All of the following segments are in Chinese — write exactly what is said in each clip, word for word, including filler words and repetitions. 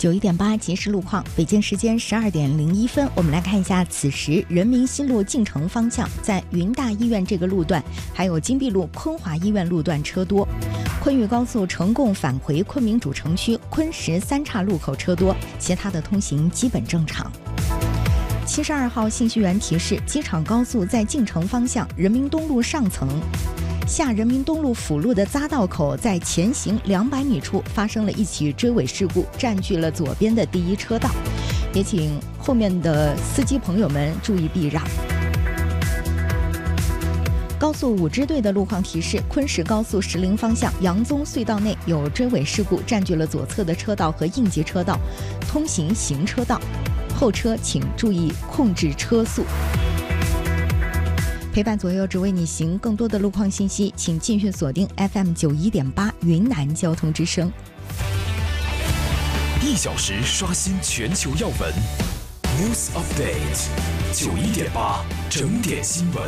九一点八即时路况，北京时间十二点零一分，我们来看一下此时人民西路进城方向，在云大医院这个路段，还有金碧路昆华医院路段车多。昆豫高速成贡返回昆明主城区昆石三岔路口车多，其他的通行基本正常。七十二号信息源提示，机场高速在进城方向人民东路上层下人民东路辅路的匝道口，在前行两百米处发生了一起追尾事故，占据了左边的第一车道，也请后面的司机朋友们注意避让。高速五支队的路况提示，昆石高速石林方向杨宗隧道内有追尾事故，占据了左侧的车道和应急车道，通行行车道，后车请注意控制车速。陪伴左右，只为你行。更多的路况信息，请继续锁定 F M 九一点八云南交通之声。 一小时刷新全球要闻 ，News Update， 九一点八整点新闻。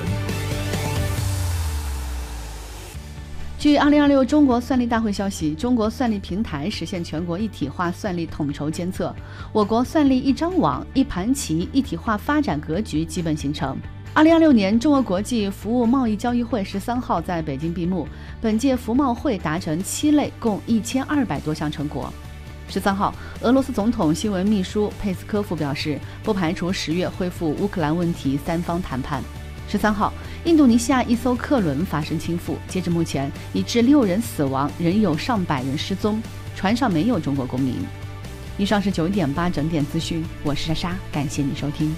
据二零二六中国算力大会消息，中国算力平台实现全国一体化算力统筹监测，我国算力一张网、一盘棋一体化发展格局基本形成。二零二六年中俄国际服务贸易交易会十三号在北京闭幕，本届服贸会达成七类共一千二百多项成果。十三号，俄罗斯总统新闻秘书佩斯科夫表示，不排除十月恢复乌克兰问题三方谈判。十三号，印度尼西亚一艘客轮发生倾覆，截至目前已致六人死亡，仍有上百人失踪，船上没有中国公民。以上是九点八整点资讯，我是莎莎，感谢你收听。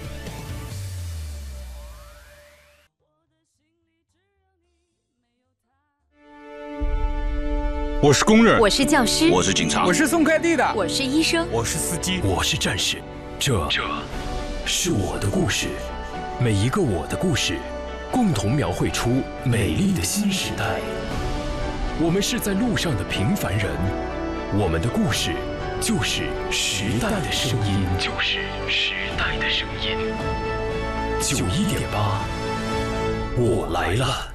我是工人， 我是教师， 我是警察， 我是送快递的， 我是医生， 我是司机， 我是战士。这这是我的故事，每一个我的故事，共同描绘出美丽的新时代。我们是在路上的平凡人，我们的故事就是时代的声音，就是时代的声音。九一点八，我来了。